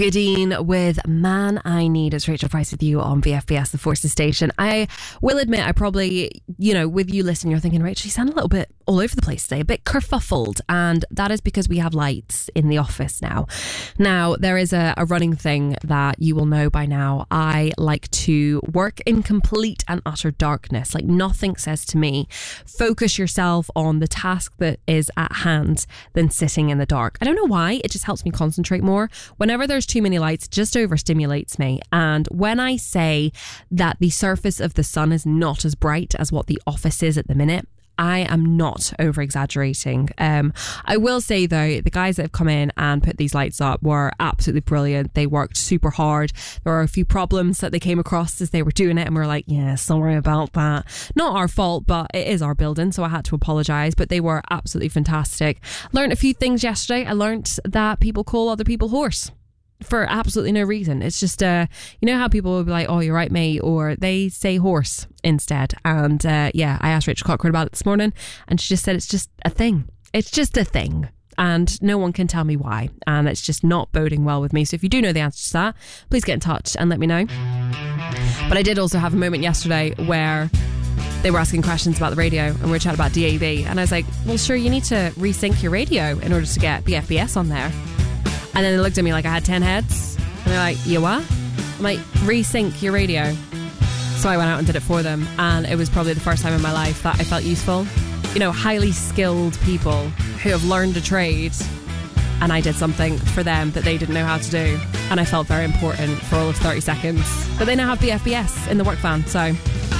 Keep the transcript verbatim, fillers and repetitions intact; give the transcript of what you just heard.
Gadeen with Man I Need. It's Rachel Price with you on V F B S, the Forces station. I will admit, I probably, you know, with you listening, you're thinking, Rachel, you sound a little bit all over the place today, a bit kerfuffled. And that is because we have lights in the office now. Now, there is a, a running thing that you will know by now. I like to work in complete and utter darkness. Like, nothing says to me, focus yourself on the task that is at hand than sitting in the dark. I don't know why. It just helps me concentrate more. Whenever there's too many lights, it just overstimulates me. And when I say that the surface of the sun is not as bright as what the office is at the minute, I am not over exaggerating. Um, I will say though, the guys that have come in and put these lights up were absolutely brilliant. They worked super hard. There were a few problems that they came across as they were doing it, and we were like, yeah, sorry about that. Not our fault, but it is our building, so I had to apologise. But they were absolutely fantastic. Learned a few things yesterday. I learned that people call other people horse for absolutely no reason. It's just, uh, you know how people will be like, oh, you're right, mate, or they say horse instead. And uh, yeah, I asked Rachel Cochran about it this morning, and she just said it's just a thing. It's just a thing. And no one can tell me why. And it's just not boding well with me. So if you do know the answer to that, please get in touch and let me know. But I did also have a moment yesterday where they were asking questions about the radio, and we were chatting about D A B. And I was like, well, sure, you need to resync your radio in order to get B F B S on there. And then they looked at me like I had ten heads. And they're like, you what? I'm like, resync your radio. So I went out and did it for them. And it was probably the first time in my life that I felt useful. You know, highly skilled people who have learned a trade. And I did something for them that they didn't know how to do. And I felt very important for all of thirty seconds. But they now have B F B S in the work van. So